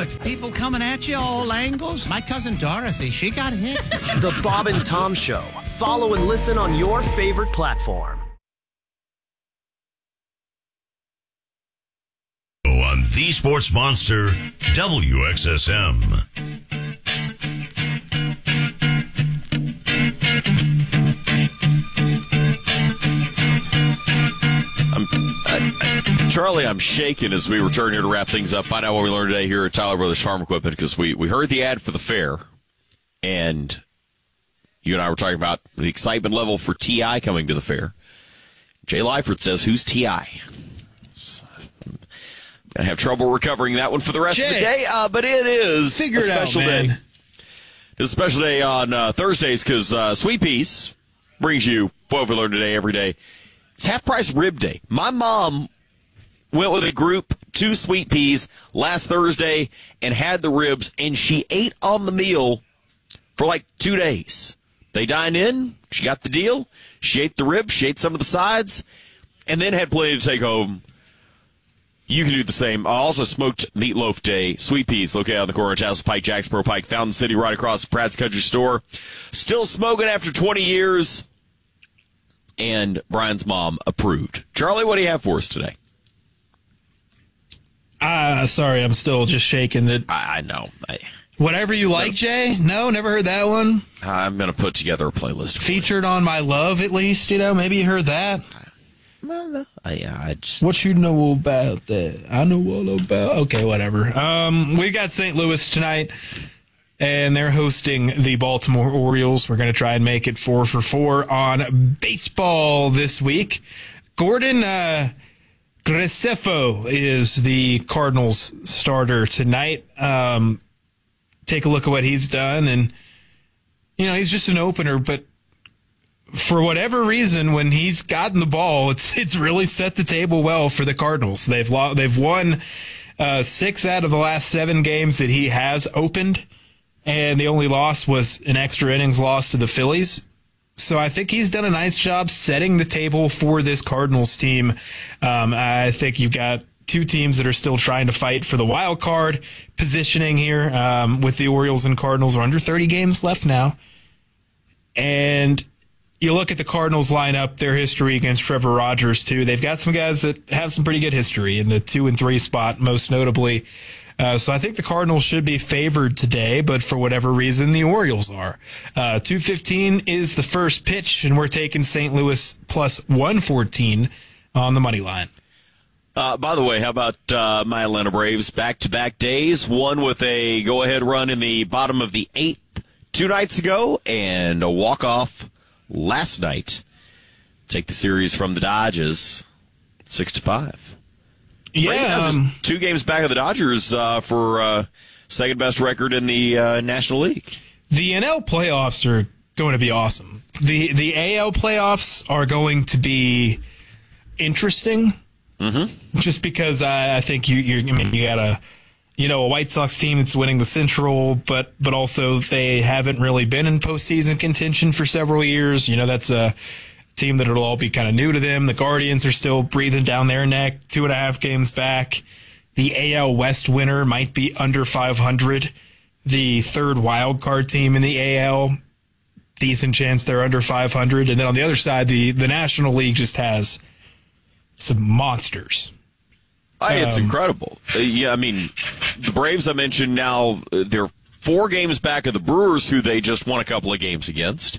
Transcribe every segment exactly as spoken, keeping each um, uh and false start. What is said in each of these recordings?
What? People coming at you all angles? My cousin Dorothy, she got hit. The Bob and Tom Show. Follow and listen on your favorite platform. On The Sports Monster, W X S M. I'm, I, I, Charlie, I'm shaking as we return here to wrap things up. Find out what we learned today here at Tyler Brothers Farm Equipment, because we, we heard the ad for the fair, and you and I were talking about the excitement level for T I coming to the fair. Jay Leifert says, who's T I? I have trouble recovering that one for the rest Jay, of the day, uh, but it is figure a it special out, man. day. It's a special day on uh, Thursdays because uh, Sweet Peas brings you what we learn today every day. It's half-price rib day. My mom went with a group to Sweet Peas last Thursday and had the ribs, and she ate on the meal for like two days. They dined in. She got the deal. She ate the ribs. She ate some of the sides, and then had plenty to take home. You can do the same. Also, smoked meatloaf day. Sweet Peas, located on the corner of Tassel Pike, Jacksboro Pike, Fountain City, right across the Pratt's Country Store. Still smoking after twenty years. And Brian's mom approved. Charlie, what do you have for us today? Uh, sorry, I'm still just shaking. That I, I know. I, Whatever you like, Jay? No, never heard that one. I'm going to put together a playlist. Featured on My Love, at least, you know? Maybe you heard that. I, I just... What you know about that? I know all about... Okay, whatever. Um, we got Saint Louis tonight, and they're hosting the Baltimore Orioles. We're going to try and make it four for four on baseball this week. Gordon uh, Graceffo is the Cardinals starter tonight. Um, take a look at what he's done, and, you know, he's just an opener, but for whatever reason, when he's gotten the ball, it's it's really set the table well for the Cardinals. They've lo- they've won uh, six out of the last seven games that he has opened, and the only loss was an extra innings loss to the Phillies. So I think he's done a nice job setting the table for this Cardinals team. Um, I think you've got two teams that are still trying to fight for the wild card positioning here, um, with the Orioles and Cardinals. Are under thirty games left now, and you look at the Cardinals lineup, their history against Trevor Rogers, too. They've got some guys that have some pretty good history in the two and three spot, most notably. Uh, so I think the Cardinals should be favored today, but for whatever reason, the Orioles are. Uh, two fifteen is the first pitch, and we're taking Saint Louis plus one fourteen on the money line. Uh, by the way, how about uh, my Atlanta Braves? Back-to-back days, one with a go-ahead run in the bottom of the eighth two nights ago, and a walk-off last night. Take the series from the Dodgers, six to five. Yeah, Braves um, just two games back of the Dodgers uh, for uh, second best record in the uh, National League. The N L playoffs are going to be awesome. The the A L playoffs are going to be interesting. Mm-hmm. Just because I, I think you you I mean you got a you know a White Sox team that's winning the Central, but but also they haven't really been in postseason contention for several years. You know, that's a team that it'll all be kind of new to them. The Guardians are still breathing down their neck, two and a half games back. The A L West winner might be under five hundred. The third wild card team in the A L, decent chance they're under five hundred. And then on the other side, the, the National League just has some monsters. I, it's Um, incredible. Uh, yeah, I mean, the Braves I mentioned now, uh, they're four games back of the Brewers, who they just won a couple of games against,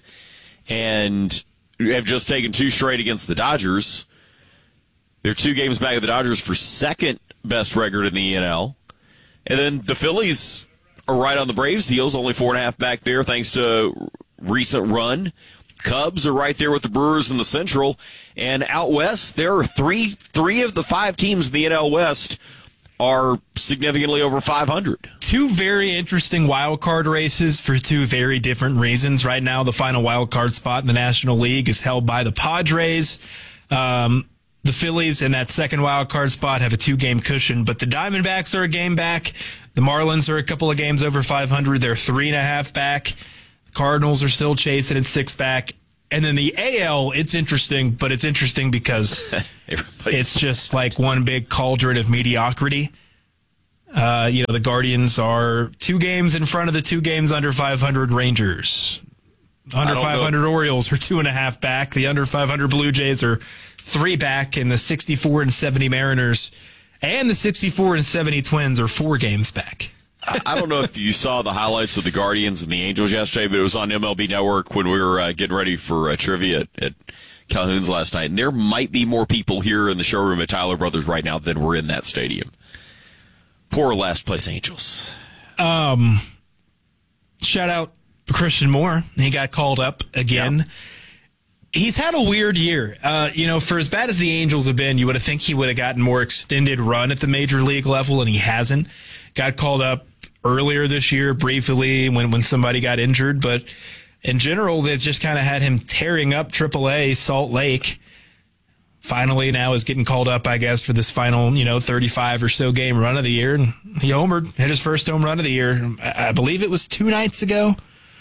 and have just taken two straight against the Dodgers. They're two games back of the Dodgers for second best record in the N L. And then the Phillies are right on the Braves' heels, only four and a half back there thanks to recent run. Cubs are right there with the Brewers in the Central. And out west, there are three three of the five teams in the N L West are significantly over five hundred. Two very interesting wild card races for two very different reasons. Right now, the final wild card spot in the National League is held by the Padres. Um, the Phillies in that second wild card spot have a two-game cushion, but the Diamondbacks are a game back. The Marlins are a couple of games over five hundred. They're three and a half back. The Cardinals are still chasing at six back. And then the A L, it's interesting, but it's interesting because it's just like one big cauldron of mediocrity. Uh, you know, the Guardians are two games in front of the two games under five hundred Rangers. Under five hundred know. Orioles are two and a half back. The under five hundred Blue Jays are three back, and the sixty-four and seventy Mariners and the sixty-four and seventy Twins are four games back. I don't know if you saw the highlights of the Guardians and the Angels yesterday, but it was on M L B Network when we were uh, getting ready for uh, trivia at, at Calhoun's last night. And there might be more people here in the showroom at Tyler Brothers right now than were in that stadium. Poor last place Angels. Um, shout out Christian Moore. He got called up again. Yeah. He's had a weird year. Uh, you know, for as bad as the Angels have been, you would have think he would have gotten more extended run at the major league level, and he hasn't. Got called up earlier this year briefly when, when somebody got injured, but in general, they've just kind of had him tearing up triple A Salt Lake. Finally now is getting called up, I guess, for this final, you know, thirty-five or so game run of the year. And he homered, hit his first home run of the year. I believe it was two nights ago.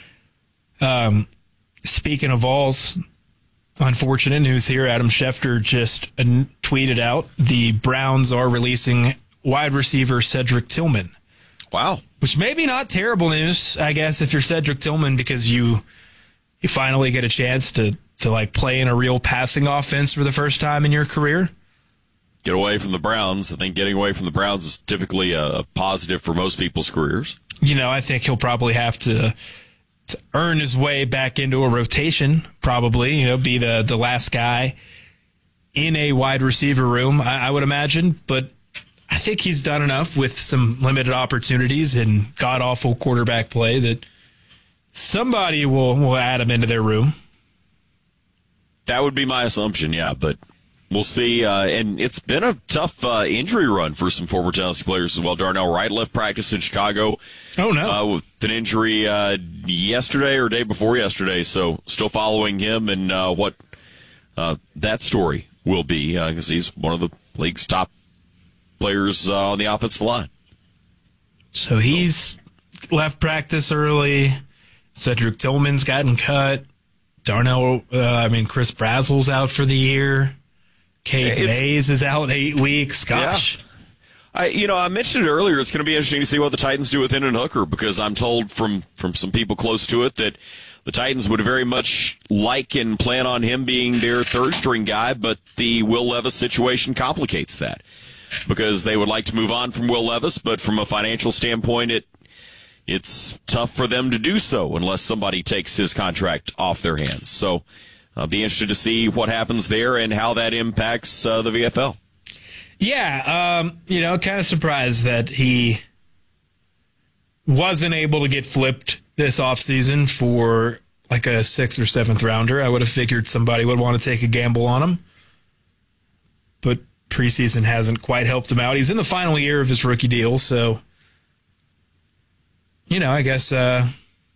Um, speaking of Vols, unfortunate news here. Adam Schefter just uh, tweeted out the Browns are releasing wide receiver Cedric Tillman. Wow. Which maybe not terrible news, I guess, if you're Cedric Tillman, because you you finally get a chance to, to like play in a real passing offense for the first time in your career. Get away from the Browns. I think getting away from the Browns is typically a, a positive for most people's careers. You know, I think he'll probably have to to earn his way back into a rotation, probably, you know, be the, the last guy in a wide receiver room, I, I would imagine. But I think he's done enough with some limited opportunities and god-awful quarterback play that somebody will, will add him into their room. That would be my assumption, yeah, but we'll see. Uh, and it's been a tough uh, injury run for some former Tennessee players as well. Darnell Wright left practice in Chicago. Oh, no. Uh, with an injury uh, yesterday or day before yesterday, so still following him and uh, what uh, that story will be, because uh, he's one of the league's top players uh, on the offensive line. So he's left practice early. Cedric Tillman's gotten cut. Darnell, uh, I mean, Chris Brazel's out for the year. Cade Mays is out eight weeks. Gosh. Yeah. I, you know, I mentioned it earlier. It's going to be interesting to see what the Titans do with Hendon Hooker, because I'm told from, from some people close to it that the Titans would very much like and plan on him being their third-string guy, but the Will Levis situation complicates that, because they would like to move on from Will Levis, but from a financial standpoint, it it's tough for them to do so unless somebody takes his contract off their hands. So I'll be interested to see what happens there and how that impacts uh, the V F L. Yeah, um, you know, kind of surprised that he wasn't able to get flipped this offseason for like a sixth or seventh rounder. I would have figured somebody would want to take a gamble on him. But preseason hasn't quite helped him out. He's in the final year of his rookie deal, so, you know, I guess uh,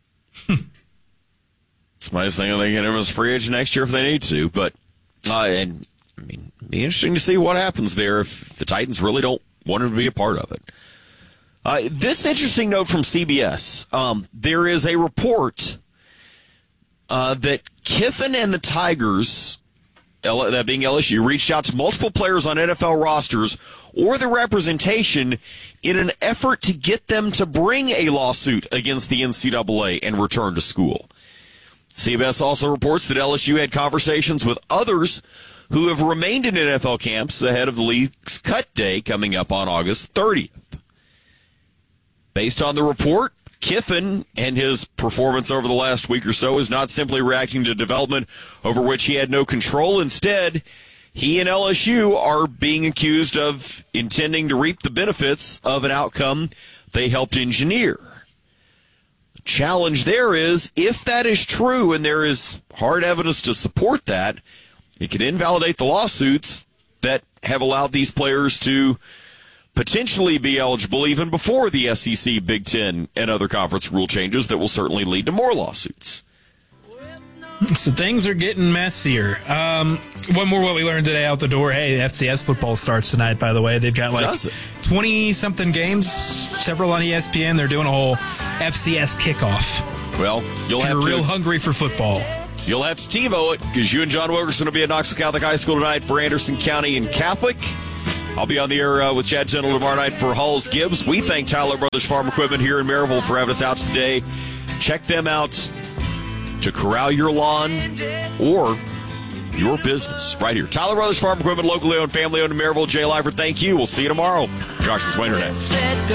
somebody's thinking they get him as a free agent next year if they need to. But, uh, and I mean, it'd be interesting to see what happens there if the Titans really don't want him to be a part of it. Uh, this interesting note from C B S. Um, there is a report uh, that Kiffin and the Tigers, L- that being L S U, reached out to multiple players on N F L rosters or the representation in an effort to get them to bring a lawsuit against the N C double A and return to school. C B S also reports that L S U had conversations with others who have remained in N F L camps ahead of the league's cut day coming up on August thirtieth. Based on the report, Kiffin and his performance over the last week or so is not simply reacting to development over which he had no control. Instead, he and L S U are being accused of intending to reap the benefits of an outcome they helped engineer. The challenge there is, if that is true and there is hard evidence to support that, it could invalidate the lawsuits that have allowed these players to potentially be eligible even before the S E C, Big Ten, and other conference rule changes that will certainly lead to more lawsuits. So things are getting messier. Um, one more what we learned today out the door. Hey, F C S football starts tonight, by the way. They've got like twenty-something games, several on E S P N. They're doing a whole F C S kickoff. Well, you'll if have you're to, real hungry for football. You'll have to TiVo it, because you and John Wilkerson will be at Knoxville Catholic High School tonight for Anderson County and Catholic. I'll be on the air uh, with Chad Tindall tomorrow night for Halls Gibbs. We thank Tyler Brothers Farm Equipment here in Maryville for having us out today. Check them out to corral your lawn or your business right here. Tyler Brothers Farm Equipment, locally owned, family owned in Maryville. Jay Lyford, thank you. We'll see you tomorrow. Josh and Swainer next.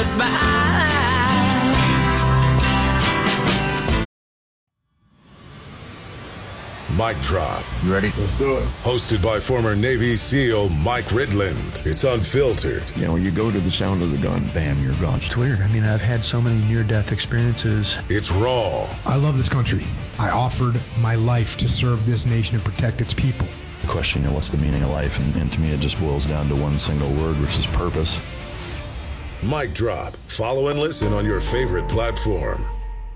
Mic Drop. You ready? Let's do it. Hosted by former Navy SEAL Mike Ridland. It's unfiltered. You know, you go to the sound of the gun, bam, you're gone. It's weird. I mean, I've had so many near-death experiences. It's raw. I love this country. I offered my life to serve this nation and protect its people. The question, you know, what's the meaning of life? And, and to me, it just boils down to one single word, which is purpose. Mic Drop. Follow and listen on your favorite platform.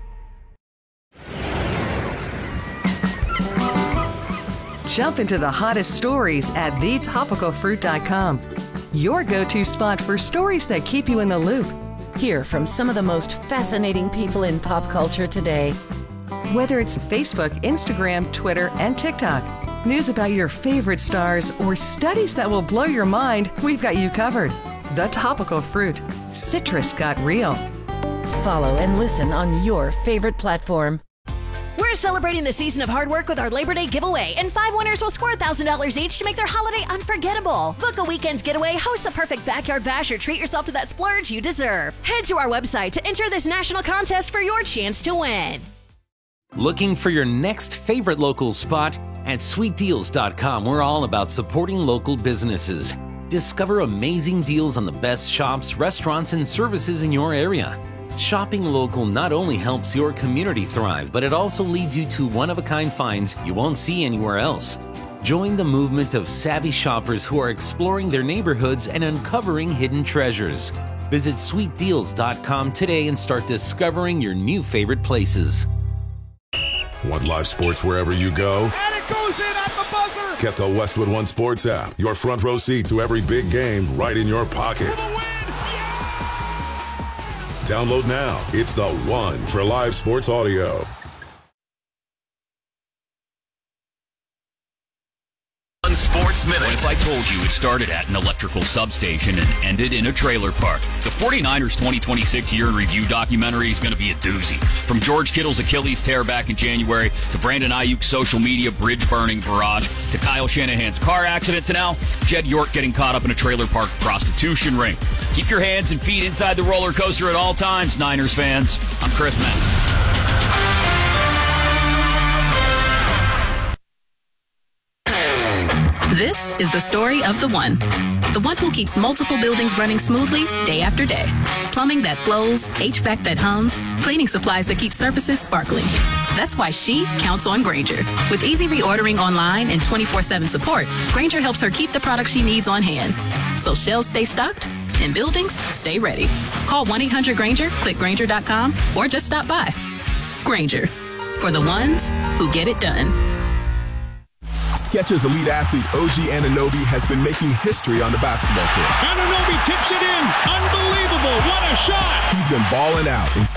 Jump into the hottest stories at the topical fruit dot com. Your go-to spot for stories that keep you in the loop. Hear from some of the most fascinating people in pop culture today. Whether it's Facebook, Instagram, Twitter, and TikTok, news about your favorite stars, or studies that will blow your mind, we've got you covered. The Topical Fruit. Citrus got real. Follow and listen on your favorite platform. We're celebrating the season of hard work with our Labor Day giveaway, and five winners will score one thousand dollars each to make their holiday unforgettable. Book a weekend getaway, host the perfect backyard bash, or treat yourself to that splurge you deserve. Head to our website to enter this national contest for your chance to win. Looking for your next favorite local spot? At sweet deals dot com, we're all about supporting local businesses. Discover amazing deals on the best shops, restaurants, and services in your area. Shopping local not only helps your community thrive, but it also leads you to one-of-a-kind finds you won't see anywhere else. Join the movement of savvy shoppers who are exploring their neighborhoods and uncovering hidden treasures. Visit sweet deals dot com today and start discovering your new favorite places. Want live sports wherever you go? And it goes in at the buzzer! Get the Westwood One Sports app. Your front row seat to every big game right in your pocket. Download now. It's the one for live sports audio. Sports Minute. What if I told you it started at an electrical substation and ended in a trailer park? The forty-niners twenty twenty-six Year in Review documentary is going to be a doozy. From George Kittle's Achilles tear back in January, to Brandon Ayuk's social media bridge-burning barrage, to Kyle Shanahan's car accident, to now Jed York getting caught up in a trailer park prostitution ring. Keep your hands and feet inside the roller coaster at all times, Niners fans. I'm Chris Mack. This is the story of the one. The one who keeps multiple buildings running smoothly day after day. Plumbing that flows, H V A C that hums, cleaning supplies that keep surfaces sparkling. That's why she counts on Grainger. With easy reordering online and twenty-four seven support, Grainger helps her keep the products she needs on hand. So shelves stay stocked and buildings stay ready. Call one eight hundred Grainger, click Grainger dot com, or just stop by. Grainger, for the ones who get it done. Skechers elite athlete O G Anunoby has been making history on the basketball court. Anunoby tips it in. Unbelievable. What a shot. He's been balling out in